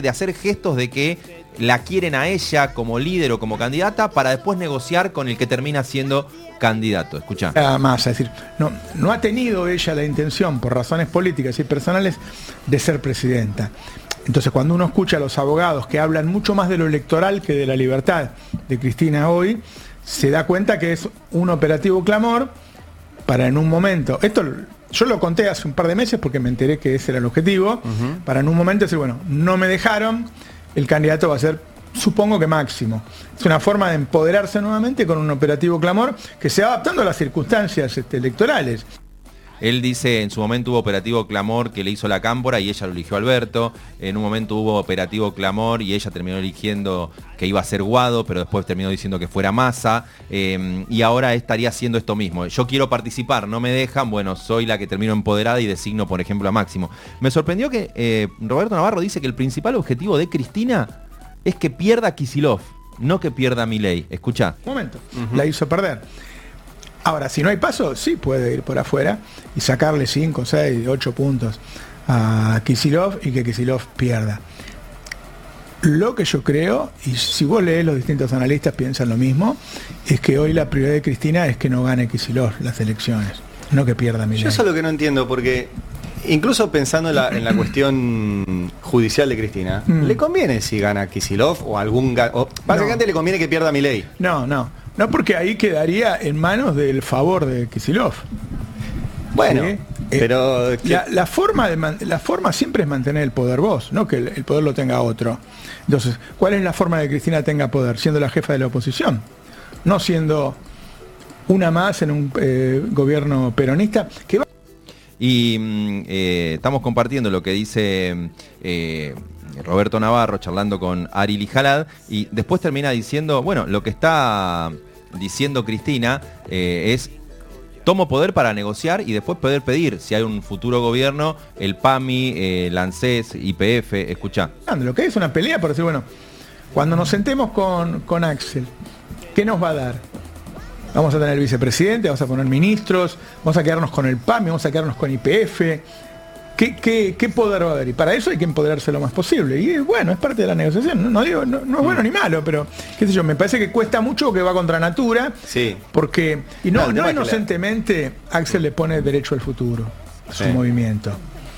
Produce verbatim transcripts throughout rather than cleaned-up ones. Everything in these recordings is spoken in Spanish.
de hacer gestos de que la quieren a ella como líder o como candidata para después negociar con el que termina siendo candidato. Escuchá. Más, es decir, no, no ha tenido ella la intención, por razones políticas y personales, de ser presidenta. Entonces, cuando uno escucha a los abogados que hablan mucho más de lo electoral que de la libertad de Cristina hoy, se da cuenta que es un operativo clamor para en un momento, esto yo lo conté hace un par de meses porque me enteré que ese era el objetivo, uh-huh. para en un momento decir, bueno, no me dejaron, el candidato va a ser, supongo que Máximo. Es una forma de empoderarse nuevamente con un operativo clamor que se va adaptando a las circunstancias este, electorales. Él dice, en su momento hubo operativo Clamor que le hizo la Cámpora y ella lo eligió a Alberto. En un momento hubo operativo Clamor y ella terminó eligiendo que iba a ser Guado, pero después terminó diciendo que fuera Massa. Eh, y ahora estaría haciendo esto mismo. Yo quiero participar, no me dejan, bueno, soy la que termino empoderada y designo, por ejemplo, a Máximo. Me sorprendió que eh, Roberto Navarro dice que el principal objetivo de Cristina es que pierda Kicillof, no que pierda Milei. Escuchá. Un momento, uh-huh. La hizo perder. Ahora, si no hay paso, sí puede ir por afuera y sacarle cinco, seis, ocho puntos a Kicillof y que Kicillof pierda. Lo que yo creo, y si vos lees los distintos analistas piensan lo mismo, es que hoy la prioridad de Cristina es que no gane Kicillof las elecciones, no que pierda Milei. Yo eso es lo que no entiendo, porque incluso pensando en la, en la cuestión judicial de Cristina, mm. ¿le conviene si gana Kicillof o algún... O, básicamente no. Le conviene que pierda Milei? No, no. No, porque ahí quedaría en manos del favor de Kicillof. Bueno, ¿sí? pero... Eh, la, la, forma de man, la forma siempre es mantener el poder vos, no que el, el poder lo tenga otro. Entonces, ¿cuál es la forma de que Cristina tenga poder? Siendo la jefa de la oposición, no siendo una más en un eh, gobierno peronista que va... Y eh, estamos compartiendo lo que dice... Eh, Roberto Navarro charlando con Ari Lijalad y después termina diciendo, bueno, lo que está diciendo Cristina eh, es tomo poder para negociar y después poder pedir si hay un futuro gobierno, el P A M I, eh, el ANSES, Y P F, escuchá. Lo que es una pelea por decir, bueno, cuando nos sentemos con, con Axel, ¿qué nos va a dar? Vamos a tener el vicepresidente, vamos a poner ministros, vamos a quedarnos con el P A M I, vamos a quedarnos con Y P F. ¿Qué, qué, ¿Qué poder va a haber? Y para eso hay que empoderarse lo más posible. Y bueno, es parte de la negociación. No, no digo, no, no es bueno ni malo, pero qué sé yo, me parece que cuesta mucho, que va contra natura. Sí. Porque, y no, no, no inocentemente, Axel le pone derecho al futuro a su sí. movimiento.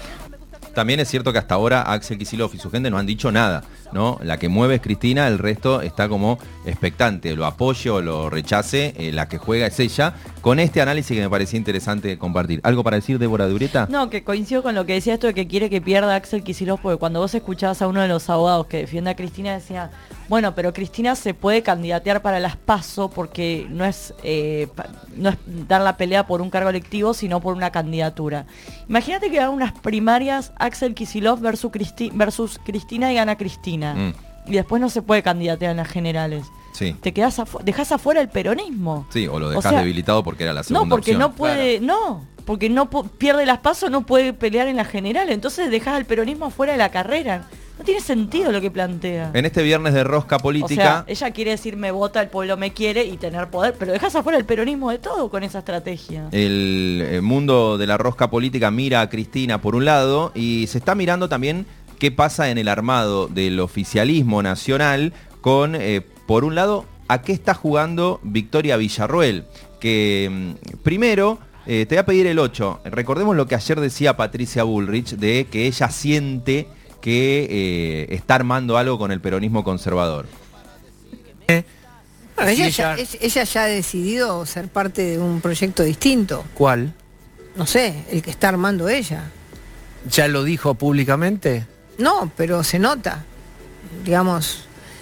También es cierto que hasta ahora Axel Kicillof y su gente no han dicho nada, ¿no? La que mueve es Cristina, el resto está como expectante, lo apoye o lo rechace, eh, la que juega es ella, con este análisis que me parecía interesante compartir. ¿Algo para decir, Débora Dureta? No, que coincido con lo que decía esto de que quiere que pierda Axel Kicillof, porque cuando vos escuchabas a uno de los abogados que defiende a Cristina decía, bueno, pero Cristina se puede candidatear para las PASO porque no es, eh, no es dar la pelea por un cargo electivo, sino por una candidatura. Imagínate que hagan unas primarias Axel Kicillof versus, Cristi versus Cristina y gana Cristina. Mm. Y después no se puede candidatear en las generales. Sí. Te quedás afu dejás afuera el peronismo. Sí, o lo dejás o sea, debilitado porque era la segunda No, porque opción. no puede, claro. no, porque no pierde las PASO, no puede pelear en la general, entonces dejás al peronismo afuera de la carrera. No tiene sentido lo que plantea. En este viernes de rosca política... O sea, ella quiere decir me vota, el pueblo me quiere y tener poder, pero dejás afuera el peronismo de todo con esa estrategia. El, el mundo de la rosca política mira a Cristina por un lado y se está mirando también qué pasa en el armado del oficialismo nacional con, eh, por un lado, a qué está jugando Victoria Villarroel, que primero... Eh, te voy a pedir el ocho. Recordemos lo que ayer decía Patricia Bullrich, de que ella siente que eh, está armando algo con el peronismo conservador. Eh, bueno, ella, ya, ella ya ha decidido ser parte de un proyecto distinto. ¿Cuál? No sé, el que está armando ella. ¿Ya lo dijo públicamente? No, pero se nota. Digamos,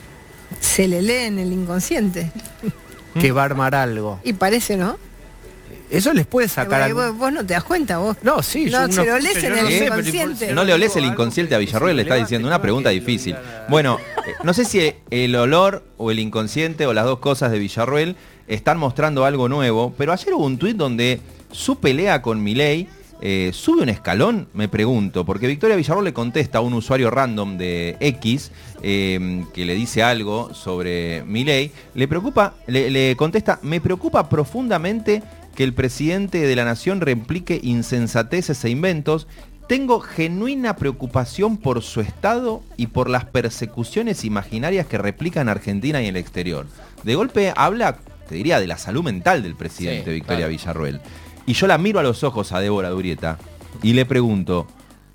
se le lee en el inconsciente. Que va a armar algo. Y parece, ¿no? Eso les puede sacar vos, vos no te das cuenta, vos. No, sí, no, yo se lo lees en el sé, inconsciente. No le olés el inconsciente a Villarroel, le está diciendo una pregunta difícil. Bueno, no sé si el olor o el inconsciente o las dos cosas de Villarroel están mostrando algo nuevo, pero ayer hubo un tuit donde su pelea con Milei eh, sube un escalón, me pregunto, porque Victoria Villarroel le contesta a un usuario random de X eh, que le dice algo sobre Milei, le preocupa, le, le contesta, me preocupa profundamente que el presidente de la nación replique insensateces e inventos tengo genuina preocupación por su estado y por las persecuciones imaginarias que replica en Argentina y en el exterior. De golpe habla, te diría, de la salud mental del presidente Sí, Victoria claro. Villarruel. Y yo la miro a los ojos a Débora Durieta y le pregunto,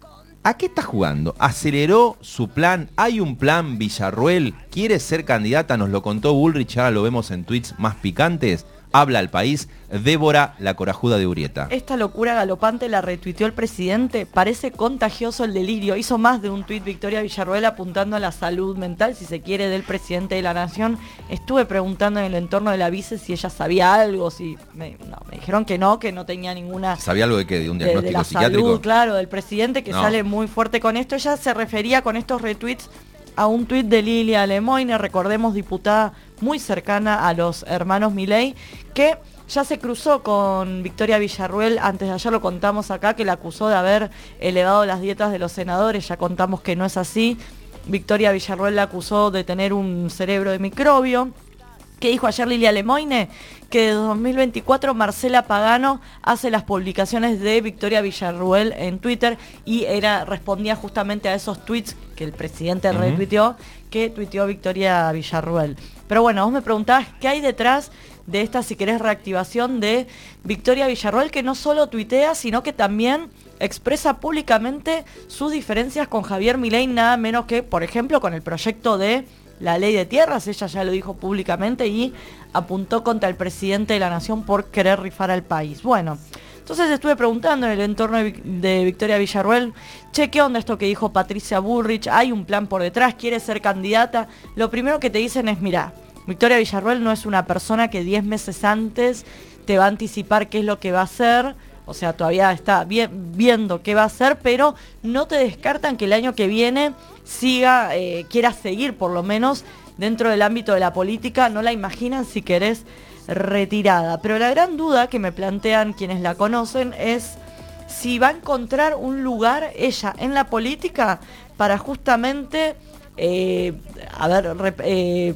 ¿a qué está jugando? ¿Aceleró su plan? ¿Hay un plan Villarruel? ¿Quiere ser candidata? Nos lo contó Bullrich, ahora lo vemos en tweets más picantes. Habla al país, Débora, la corajuda de Urieta. Esta locura galopante la retuiteó el presidente. Parece contagioso el delirio. Hizo más de un tuit Victoria Villarruel apuntando a la salud mental, si se quiere, del presidente de la nación. Estuve preguntando en el entorno de la vice si ella sabía algo, si me, no, me dijeron que no, que no tenía ninguna... ¿Sabía algo de qué? ¿De un de, diagnóstico de la psiquiátrico? salud, claro, del presidente, que No. sale muy fuerte con esto. Ella se refería con estos retweets a un tuit de Lilia Lemoyne, recordemos, diputada muy cercana a los hermanos Milei, que ya se cruzó con Victoria Villarruel. Antes de ayer lo contamos acá, que la acusó de haber elevado las dietas de los senadores. Ya contamos que no es así. Victoria Villarruel la acusó de tener un cerebro de microbio. ¿Qué dijo ayer Lilia Lemoyne? Que de dos mil veinticuatro Marcela Pagano hace las publicaciones de Victoria Villarruel en Twitter y era respondía justamente a esos tweets que el presidente uh-huh. retuiteó, que tuiteó Victoria Villarruel. Pero bueno, vos me preguntabas qué hay detrás de esta, si querés, reactivación de Victoria Villarruel, que no solo tuitea, sino que también expresa públicamente sus diferencias con Javier Milei, nada menos que, por ejemplo, con el proyecto de la ley de tierras. Ella ya lo dijo públicamente y apuntó contra el presidente de la nación por querer rifar al país. Bueno, entonces estuve preguntando en el entorno de, de Victoria Villarruel, che, ¿qué onda esto que dijo Patricia Bullrich? ¿Hay un plan por detrás? ¿Quiere ser candidata? Lo primero que te dicen es, mirá, Victoria Villarruel no es una persona que diez meses antes te va a anticipar qué es lo que va a hacer. O sea, todavía está bien, viendo qué va a hacer, pero no te descartan que el año que viene siga, eh, quiera seguir por lo menos dentro del ámbito de la política. No la imaginan, si querés, retirada. Pero la gran duda que me plantean quienes la conocen es si va a encontrar un lugar ella en la política para justamente, eh, a ver, rep, eh,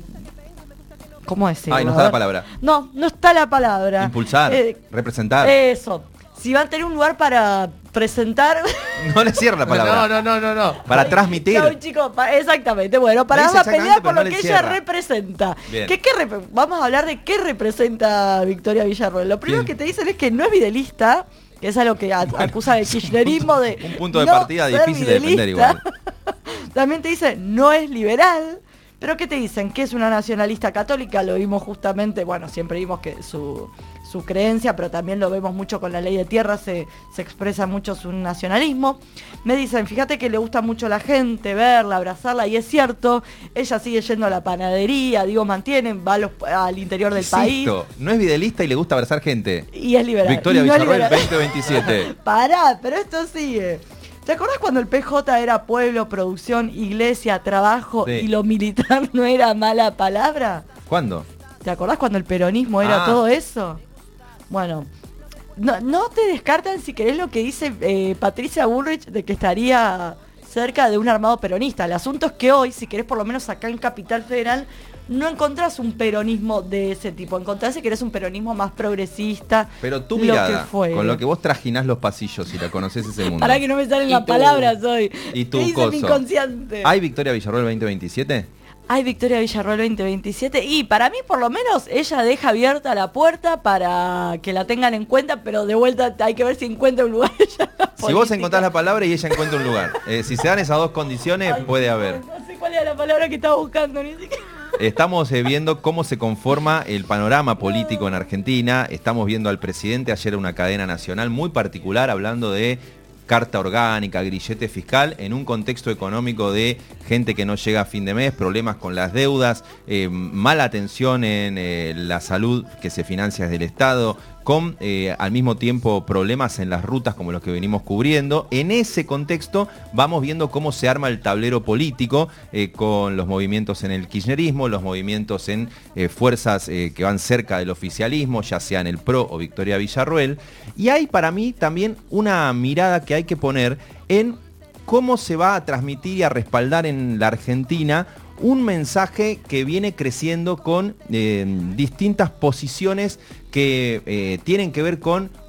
¿cómo decirlo? Ay, no está la palabra. No, no está la palabra. Impulsar, eh, representar. Eso. Si va a tener un lugar para presentar... No le cierra la palabra. No, no, no, no, no. Para transmitir. Chau, chicos, pa- exactamente. Bueno, para Dice vamos a pelear exactamente, por pero lo no le que ella cierra. representa. Bien. ¿Qué, qué rep- vamos a hablar de qué representa Victoria Villarruel. Lo primero Bien. que te dicen es que no es videalista, que es algo que a- acusa de kirchnerismo, de Un punto de no partida ser difícil de defender videalista. igual. También te dicen, no es liberal. Pero ¿qué te dicen? Que es una nacionalista católica. Lo vimos justamente, bueno, siempre vimos que su, su creencia, pero también lo vemos mucho con la ley de tierra, se, se expresa mucho su nacionalismo. Me dicen, fíjate que le gusta mucho a la gente, verla, abrazarla, y es cierto, ella sigue yendo a la panadería, digo, mantiene, va a los- al interior del país. Insisto, no es videalista y le gusta abrazar gente. Y es liberal. Victoria Y no es Villarruel liberal. veinte veintisiete. Pará, pero esto sigue. ¿Te acordás cuando el P J era pueblo, producción, iglesia, trabajo, Sí. y lo militar no era mala palabra? ¿Cuándo? ¿Te acordás cuando el peronismo era Ah. todo eso? Bueno, no, no te descartan, si querés, lo que dice eh, Patricia Bullrich de que estaría cerca de un armado peronista. El asunto es que hoy, si querés, por lo menos acá en Capital Federal, no encontrás un peronismo de ese tipo. Encontrás, si querés, un peronismo más progresista. Pero tu lo mirada, que fue. con lo que vos trajinás los pasillos y la conocés ese mundo. Para que no me salen Y las tu- palabras hoy. y tu ¿Qué dice coso. mi inconsciente? ¿Hay Victoria Villarruel veinte veintisiete? Hay Victoria Villarruel veinte veintisiete y para mí, por lo menos, ella deja abierta la puerta para que la tengan en cuenta, pero de vuelta hay que ver si encuentra un lugar ella en la Si vos política. encontrás la palabra y ella encuentra un lugar. Eh, si se dan esas dos condiciones, Ay, puede no, haber. No sé cuál era la palabra que estaba buscando, ni siquiera. Estamos eh, viendo cómo se conforma el panorama político en Argentina. Estamos viendo al presidente ayer en una cadena nacional muy particular hablando de carta orgánica, grillete fiscal, en un contexto económico de gente que no llega a fin de mes, problemas con las deudas, eh, mala atención en eh, la salud que se financia desde el Estado, con eh, al mismo tiempo problemas en las rutas como los que venimos cubriendo. En ese contexto vamos viendo cómo se arma el tablero político eh, con los movimientos en el kirchnerismo, los movimientos en eh, fuerzas eh, que van cerca del oficialismo, ya sea en el P R O o Victoria Villarruel. Y hay para mí también una mirada que hay que poner en cómo se va a transmitir y a respaldar en la Argentina un mensaje que viene creciendo con eh, distintas posiciones que eh, tienen que ver con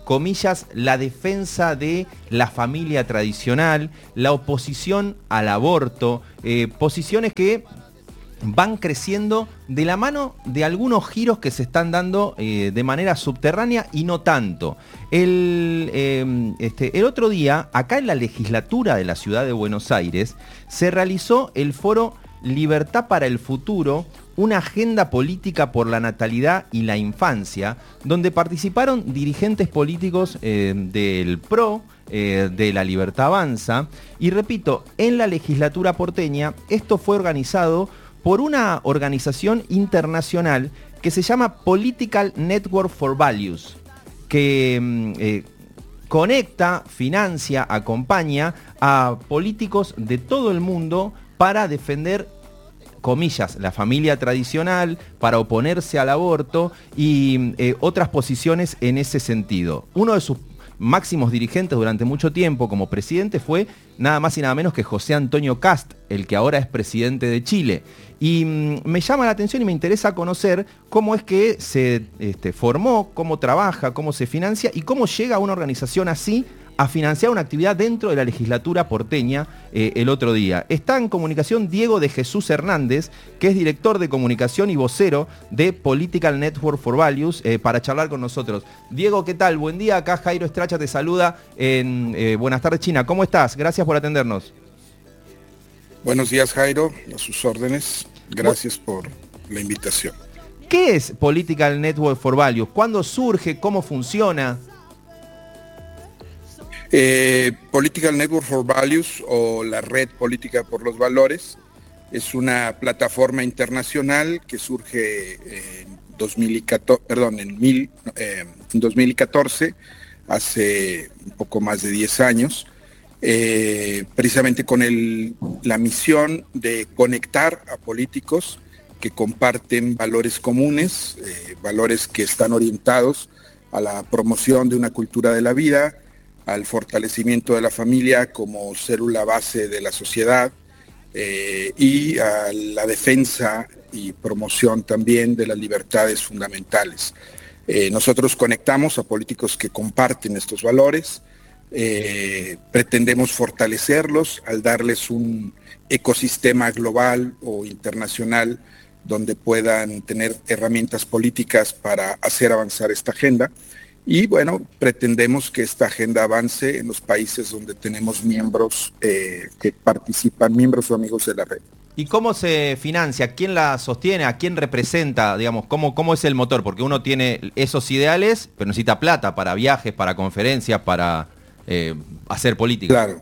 comillas, la defensa de la familia tradicional, la oposición al aborto, eh, posiciones que van creciendo de la mano de algunos giros que se están dando eh, de manera subterránea y no tanto. El, eh, este, el otro día, acá en la legislatura de la ciudad de Buenos Aires, se realizó el foro Libertad para el Futuro, una agenda política por la natalidad y la infancia, donde participaron dirigentes políticos eh, del P R O, eh, de La Libertad Avanza, y repito, en la legislatura porteña, esto fue organizado por una organización internacional que se llama Political Network for Values, que eh, conecta, financia, acompaña a políticos de todo el mundo para defender, comillas, la familia tradicional, para oponerse al aborto y eh, otras posiciones en ese sentido. Uno de sus máximos dirigentes durante mucho tiempo como presidente fue nada más y nada menos que José Antonio Kast, el que ahora es presidente de Chile. Y mmm, me llama la atención y me interesa conocer cómo es que se este, formó, cómo trabaja, cómo se financia y cómo llega a una organización así a financiar una actividad dentro de la legislatura porteña eh, el otro día. Está en comunicación Diego de Jesús Hernández, que es director de comunicación y vocero de Political Network for Values, eh, para charlar con nosotros. Diego, ¿qué tal? Buen día, acá Jairo Estracha te saluda en eh, Buenas tardes China. ¿Cómo estás? Gracias por atendernos. Buenos días, Jairo, a sus órdenes. Gracias por la invitación. ¿Qué es Political Network for Values? ¿Cuándo surge? ¿Cómo funciona? Eh, Political Network for Values, o la Red Política por los Valores, es una plataforma internacional que surge en, dos mil catorce, perdón, en, mil, eh, en dos mil catorce, hace un poco más de diez años, eh, precisamente con el, la misión de conectar a políticos que comparten valores comunes, eh, valores que están orientados a la promoción de una cultura de la vida, al fortalecimiento de la familia como célula base de la sociedad eh, y a la defensa y promoción también de las libertades fundamentales. Eh, nosotros conectamos a políticos que comparten estos valores, eh, pretendemos fortalecerlos al darles un ecosistema global o internacional donde puedan tener herramientas políticas para hacer avanzar esta agenda. Y bueno, pretendemos que esta agenda avance en los países donde tenemos miembros eh, que participan, miembros o amigos de la red. ¿Y cómo se financia? ¿Quién la sostiene? ¿A quién representa? Digamos, ¿cómo, cómo es el motor? Porque uno tiene esos ideales, pero necesita plata para viajes, para conferencias, para eh, hacer política. Claro,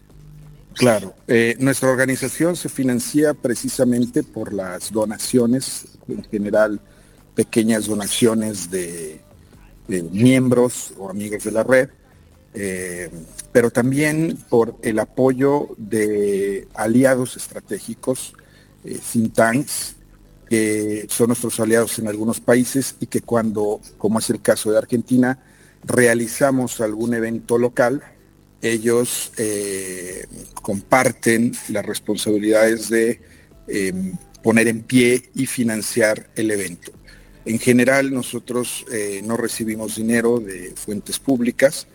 claro. Eh, nuestra organización se financia precisamente por las donaciones, en general pequeñas donaciones de de miembros o amigos de la red, eh, pero también por el apoyo de aliados estratégicos, eh, think tanks, que son nuestros aliados en algunos países y que cuando, como es el caso de Argentina, realizamos algún evento local, ellos eh, comparten las responsabilidades de eh, poner en pie y financiar el evento. En general nosotros eh, no recibimos dinero de fuentes públicas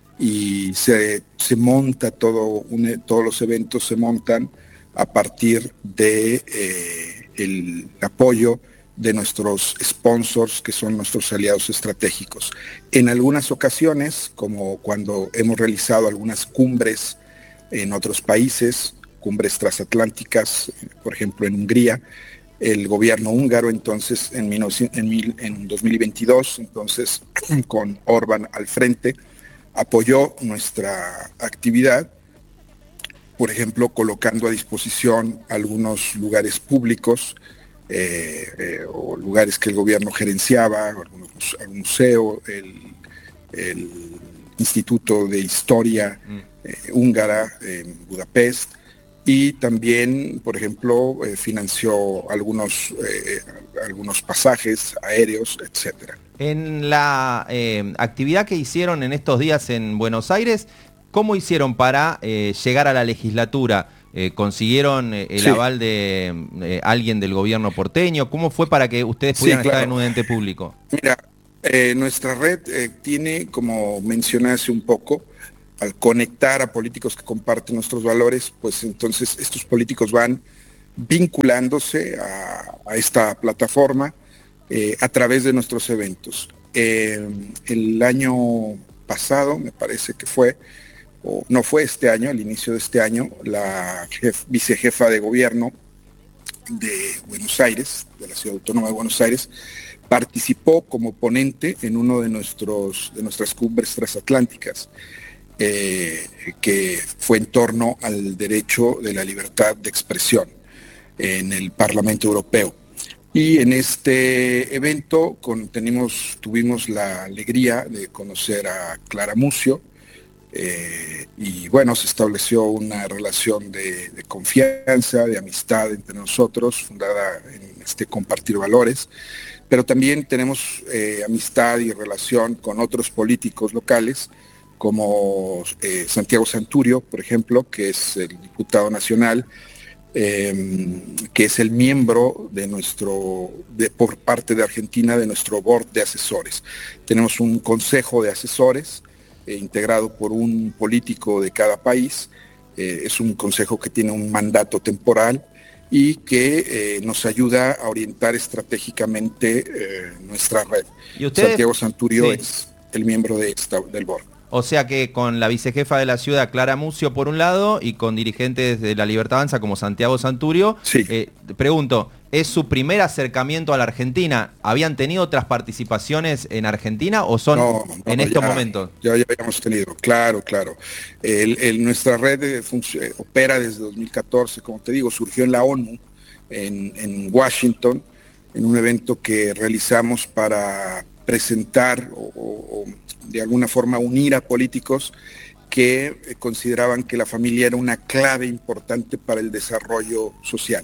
y se, se monta todo, un, todos los eventos se montan a partir de eh, el apoyo de nuestros sponsors, que son nuestros aliados estratégicos. En algunas ocasiones, como cuando hemos realizado algunas cumbres en otros países, cumbres transatlánticas, por ejemplo en Hungría, el gobierno húngaro entonces en, en, en dos mil veintidós, entonces con Orbán al frente, apoyó nuestra actividad, por ejemplo colocando a disposición algunos lugares públicos eh, eh, o lugares que el gobierno gerenciaba, algunos, el museo, el, el Instituto de Historia eh, húngara en Budapest. Y también, por ejemplo, eh, financió algunos, eh, algunos pasajes aéreos, etcétera. En la eh, actividad que hicieron en estos días en Buenos Aires, ¿cómo hicieron para eh, llegar a la legislatura? Eh, ¿Consiguieron eh, el sí. aval de eh, alguien del gobierno porteño? ¿Cómo fue para que ustedes pudieran sí, claro. estar en un ente público? Mira, eh, nuestra red eh, tiene, como mencioné hace un poco, al conectar a políticos que comparten nuestros valores, pues entonces estos políticos van vinculándose a, a esta plataforma eh, a través de nuestros eventos. Eh, el año pasado, me parece que fue, o no fue este año, al inicio de este año, la jef, vicejefa de gobierno de Buenos Aires, de la Ciudad Autónoma de Buenos Aires, participó como ponente en uno de, nuestros, de nuestras cumbres transatlánticas, eh, que fue en torno al derecho de la libertad de expresión en el Parlamento Europeo. Y en este evento con, tenemos, tuvimos la alegría de conocer a Clara Mucio, eh, y bueno, se estableció una relación de, de confianza, de amistad entre nosotros, fundada en este compartir valores, pero también tenemos eh, amistad y relación con otros políticos locales, como eh, Santiago Santurio, por ejemplo, que es el diputado nacional, Eh, que es el miembro de nuestro, de, por parte de Argentina, de nuestro board de asesores. Tenemos un consejo de asesores eh, integrado por un político de cada país. Eh, es un consejo que tiene un mandato temporal y que eh, nos ayuda a orientar estratégicamente eh, nuestra red. ¿Y ustedes? Santiago Santurio Sí. es el miembro de esta, del board. O sea que con la vicejefa de la ciudad, Clara Mucio, por un lado, y con dirigentes de la Libertad Avanza como Santiago Santurio, sí. eh, te pregunto, ¿es su primer acercamiento a la Argentina? ¿Habían tenido otras participaciones en Argentina o son no, no, en estos ya, momentos? Ya, ya habíamos tenido, claro, claro. El, el, nuestra red eh, eh, opera desde dos mil catorce, como te digo, surgió en la ONU, en, en Washington, en un evento que realizamos para presentar o, o, o de alguna forma unir a políticos que eh, consideraban que la familia era una clave importante para el desarrollo social.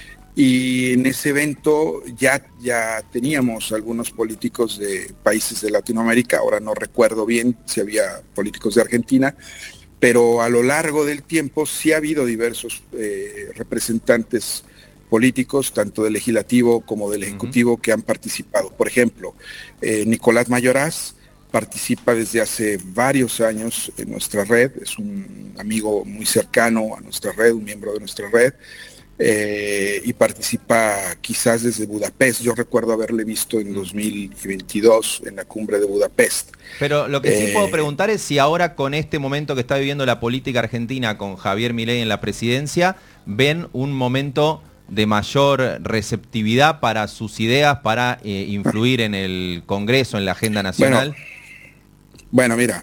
Y en ese evento ya, ya teníamos algunos políticos de países de Latinoamérica, ahora no recuerdo bien si había políticos de Argentina, pero a lo largo del tiempo sí ha habido diversos eh, representantes políticos, tanto del legislativo como del ejecutivo, uh-huh. que han participado. Por ejemplo, eh, Nicolás Mayoraz participa desde hace varios años en nuestra red, es un amigo muy cercano a nuestra red, un miembro de nuestra red, eh, y participa quizás desde Budapest. Yo recuerdo haberle visto en dos mil veintidós en la cumbre de Budapest. Pero lo que sí eh, puedo preguntar es si ahora con este momento que está viviendo la política argentina con Javier Milei en la presidencia, ven un momento de mayor receptividad para sus ideas, para eh, influir en el Congreso, en la agenda nacional. Bueno, bueno mira,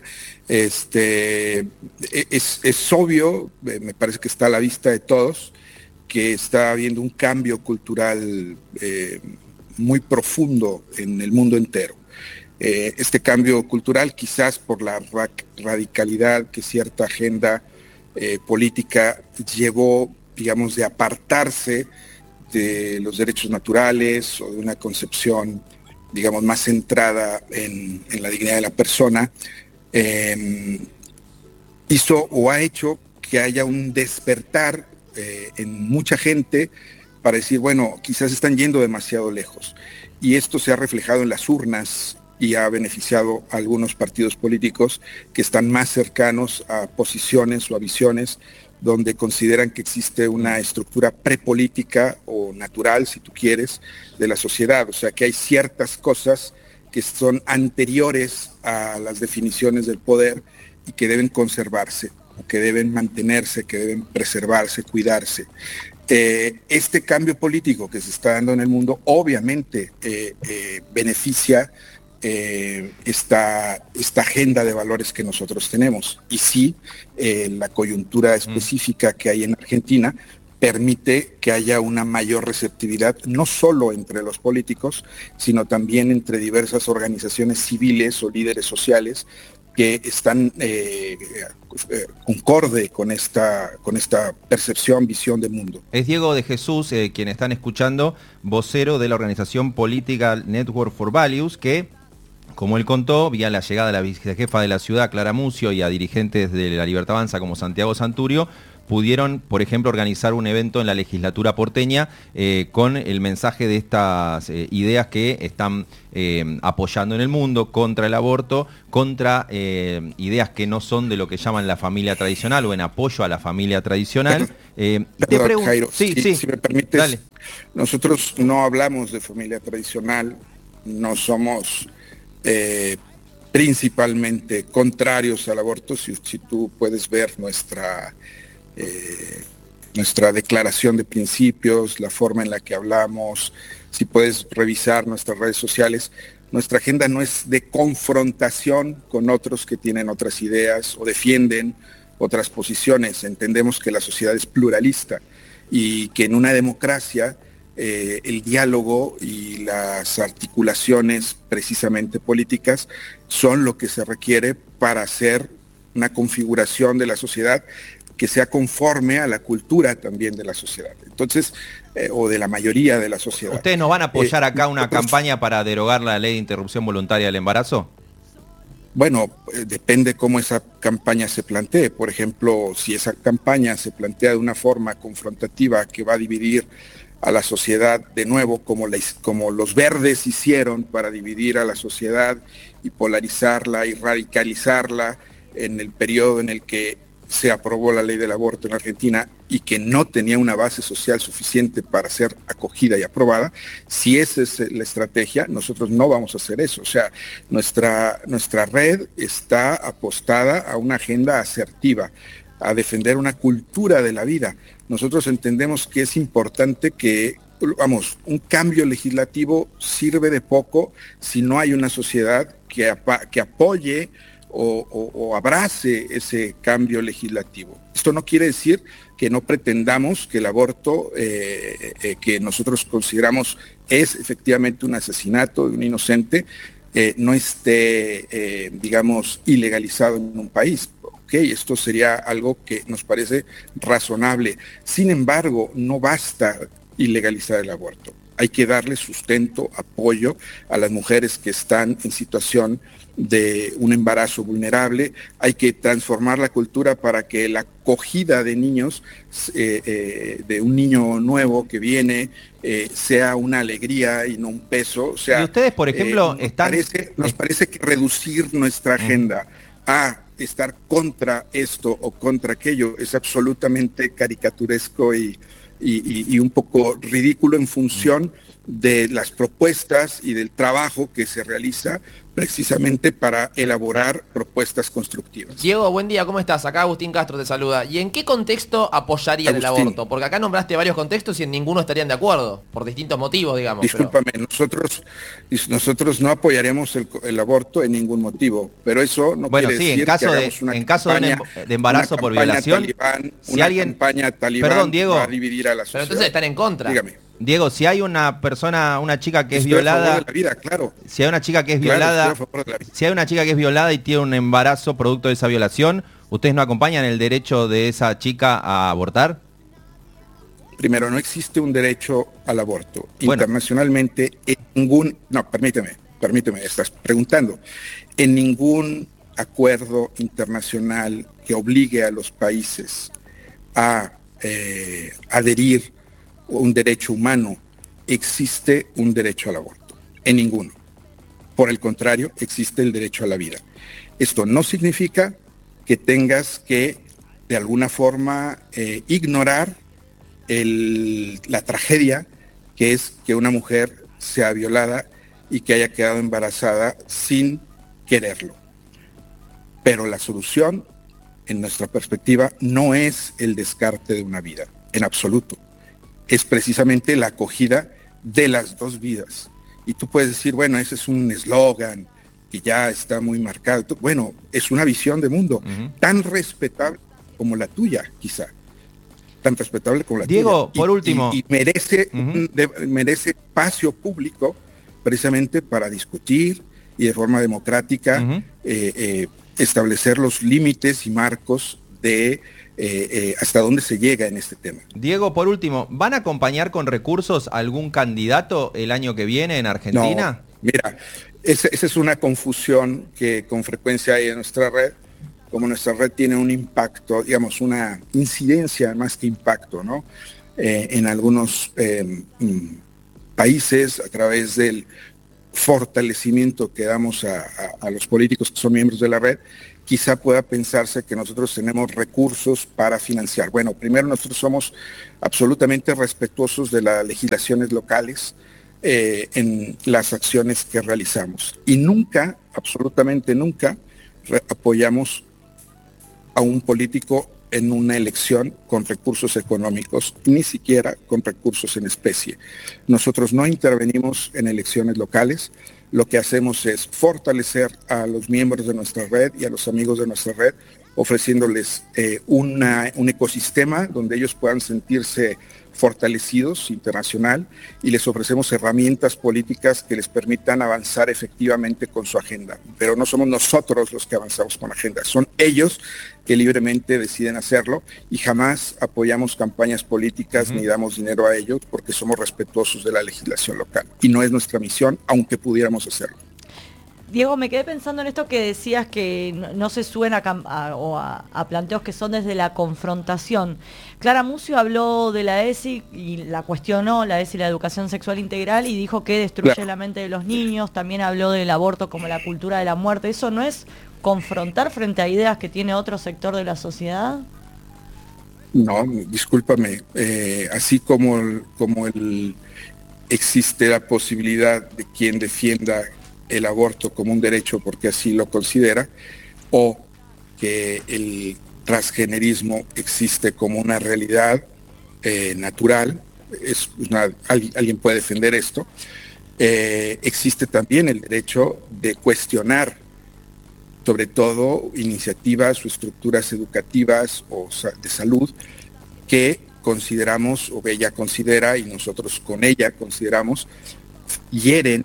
este, es, es obvio, me parece que está a la vista de todos, que está habiendo un cambio cultural eh, muy profundo en el mundo entero. Eh, este cambio cultural, quizás por la ra radicalidad que cierta agenda eh, política llevó, digamos, de apartarse de los derechos naturales o de una concepción, digamos, más centrada en, en la dignidad de la persona, eh, hizo o ha hecho que haya un despertar eh, en mucha gente para decir, bueno, quizás están yendo demasiado lejos. Y esto se ha reflejado en las urnas y ha beneficiado a algunos partidos políticos que están más cercanos a posiciones o a visiones donde consideran que existe una estructura prepolítica o natural, si tú quieres, de la sociedad. O sea, que hay ciertas cosas que son anteriores a las definiciones del poder y que deben conservarse, o que deben mantenerse, que deben preservarse, cuidarse. Eh, este cambio político que se está dando en el mundo obviamente eh, eh, beneficia Eh, esta, esta agenda de valores que nosotros tenemos. Y sí, eh, la coyuntura específica que hay en Argentina permite que haya una mayor receptividad, no solo entre los políticos, sino también entre diversas organizaciones civiles o líderes sociales que están eh, eh, concorde con esta, con esta percepción, visión del mundo. Es Diego de Jesús, eh, quien están escuchando, vocero de la organización política Network for Values, que, como él contó, vía la llegada de la vicejefa de la ciudad, Clara Mucio, y a dirigentes de la Libertad Avanza como Santiago Santurio, pudieron, por ejemplo, organizar un evento en la legislatura porteña eh, con el mensaje de estas eh, ideas que están eh, apoyando en el mundo contra el aborto, contra eh, ideas que no son de lo que llaman la familia tradicional o en apoyo a la familia tradicional. Eh, te Perdón, Jairo, sí, si, sí. si me permites, Dale. nosotros no hablamos de familia tradicional, no somos eh, principalmente contrarios al aborto. Si, si tú puedes ver nuestra, eh, nuestra declaración de principios, la forma en la que hablamos, si puedes revisar nuestras redes sociales, nuestra agenda no es de confrontación con otros que tienen otras ideas o defienden otras posiciones. Entendemos que la sociedad es pluralista y que en una democracia eh, el diálogo y las articulaciones precisamente políticas son lo que se requiere para hacer una configuración de la sociedad que sea conforme a la cultura también de la sociedad. Entonces, eh, o de la mayoría de la sociedad. ¿Ustedes nos van a apoyar Eh, acá una nosotros- campaña para derogar la ley de interrupción voluntaria del embarazo? Bueno, eh, depende cómo esa campaña se plantee. Por ejemplo, si esa campaña se plantea de una forma confrontativa que va a dividir a la sociedad de nuevo, como, la, como los verdes hicieron para dividir a la sociedad y polarizarla y radicalizarla en el periodo en el que se aprobó la ley del aborto en Argentina y que no tenía una base social suficiente para ser acogida y aprobada, si esa es la estrategia, nosotros no vamos a hacer eso. O sea, nuestra, nuestra red está apostada a una agenda asertiva, a defender una cultura de la vida. Nosotros entendemos que es importante que, vamos, un cambio legislativo sirve de poco si no hay una sociedad que, apa- que apoye O, o, o abrace ese cambio legislativo. Esto no quiere decir que no pretendamos que el aborto eh, eh, que nosotros consideramos es efectivamente un asesinato de un inocente, eh, no esté, eh, digamos, ilegalizado en un país. Ok, esto sería algo que nos parece razonable. Sin embargo, no basta ilegalizar el aborto. Hay que darle sustento, apoyo a las mujeres que están en situación de un embarazo vulnerable. Hay que transformar la cultura para que la acogida de niños, eh, eh, de un niño nuevo que viene, eh, sea una alegría y no un peso. O sea, y ustedes, por ejemplo, eh, nos están... Parece, nos parece que reducir nuestra agenda a estar contra esto o contra aquello es absolutamente caricaturesco y, y, y, y un poco ridículo en función de las propuestas y del trabajo que se realiza precisamente para elaborar propuestas constructivas. Diego, buen día, ¿cómo estás? Acá Agustín Castro te saluda. ¿Y en qué contexto apoyarían el Agustín. aborto? Porque acá nombraste varios contextos y en ninguno estarían de acuerdo, por distintos motivos, digamos. Discúlpame, nosotros, nosotros no apoyaremos el, el aborto en ningún motivo, pero eso no Bueno, quiere sí, decir en caso que de, hagamos una en caso de, un campaña- em- de embarazo una por campaña violación, talibán, si una alguien, campaña talibán perdón, Diego, va a dividir a la Pero sociedad. entonces están en contra. Dígame. Diego, si hay una persona, una chica que es Estoy a favor violada, de la vida, claro. si hay una chica que es Claro, violada, estoy a favor de la vida. si hay una chica que es violada y tiene un embarazo producto de esa violación, ¿ustedes no acompañan el derecho de esa chica a abortar? Primero, no existe un derecho al aborto. Bueno. Internacionalmente, en ningún... No, permíteme, permíteme, estás preguntando. En ningún acuerdo internacional que obligue a los países a eh, adherir a un derecho humano existe un derecho al aborto. En ninguno. Por el contrario, existe el derecho a la vida. Esto no significa que tengas que, de alguna forma, eh, ignorar el, la tragedia que es que una mujer sea violada y que haya quedado embarazada sin quererlo. Pero la solución, en nuestra perspectiva, no es el descarte de una vida, en absoluto. Es precisamente la acogida de las dos vidas. Y tú puedes decir, bueno, ese es un eslogan que ya está muy marcado. Tú- Bueno, es una visión de mundo Ujú. tan respetable como la tuya, quizá. Tan respetable como la Diego, tuya. Y- por último. Y, y merece, Ujú. un- de- merece espacio público precisamente para discutir y de forma democrática Ujú. eh, eh, establecer los límites y marcos de eh, eh, hasta dónde se llega en este tema. Diego, por último, ¿van a acompañar con recursos a algún candidato el año que viene en Argentina? No, mira, esa, esa es una confusión que con frecuencia hay en nuestra red. como nuestra red tiene un impacto, digamos, una incidencia más que impacto, ¿no? Eh, en algunos eh, países a través del fortalecimiento que damos a, a, a los políticos que son miembros de la red, quizá pueda pensarse que nosotros tenemos recursos para financiar. Bueno, primero nosotros somos absolutamente respetuosos de las legislaciones locales eh, en las acciones que realizamos. Y nunca, absolutamente nunca, apoyamos a un político en una elección con recursos económicos, ni siquiera con recursos en especie. Nosotros no intervenimos en elecciones locales. Lo que hacemos es fortalecer a los miembros de nuestra red y a los amigos de nuestra red, ofreciéndoles eh, una, un ecosistema donde ellos puedan sentirse fortalecidos internacional, y les ofrecemos herramientas políticas que les permitan avanzar efectivamente con su agenda. Pero no somos nosotros los que avanzamos con la agenda, son ellos que libremente deciden hacerlo, y jamás apoyamos campañas políticas uh-huh. ni damos dinero a ellos, porque somos respetuosos de la legislación local. Y no es nuestra misión, aunque pudiéramos hacerlo. Diego, me quedé pensando en esto que decías, que no, no se suben a, a, o a, a planteos que son desde la confrontación. Clara Mucio habló de la E S I y la cuestionó, la E S I, la educación sexual integral, y dijo que destruye claro. la mente de los niños. También habló del aborto como la cultura de la muerte. ¿Eso no es confrontar frente a ideas que tiene otro sector de la sociedad? No, discúlpame. Eh, así como, como el, existe la posibilidad de quien defienda el aborto como un derecho porque así lo considera, o que el transgenerismo existe como una realidad eh, natural, es una, alguien, alguien puede defender esto, eh, existe también el derecho de cuestionar sobre todo iniciativas o estructuras educativas o de salud que consideramos, o ella considera, y nosotros con ella consideramos, hieren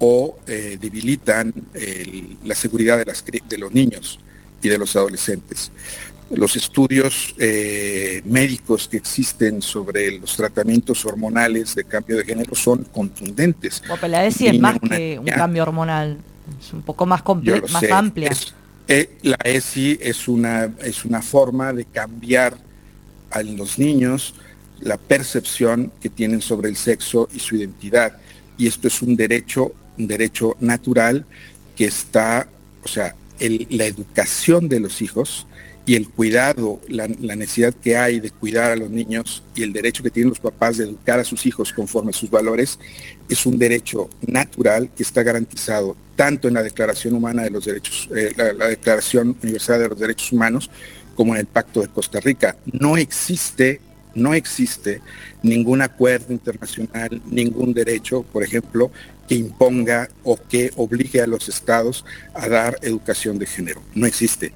o eh, debilitan el, la seguridad de, las, de los niños y de los adolescentes. Los estudios eh, médicos que existen sobre los tratamientos hormonales de cambio de género son contundentes. O pero la E S I es más que un cambio hormonal, es un poco más compleja, más sé, amplia. Es, eh, la E S I es una, es una forma de cambiar a los niños la percepción que tienen sobre el sexo y su identidad. Y esto es un derecho, un derecho natural que está, o sea, el, la educación de los hijos y el cuidado, la, la necesidad que hay de cuidar a los niños y el derecho que tienen los papás de educar a sus hijos conforme a sus valores, es un derecho natural que está garantizado tanto en la Declaración Humana de los Derechos, eh, la, la Declaración Universal de los Derechos Humanos, como en el Pacto de Costa Rica. No existe, no existe ningún acuerdo internacional, ningún derecho, por ejemplo, que imponga o que obligue a los estados a dar educación de género. No existe.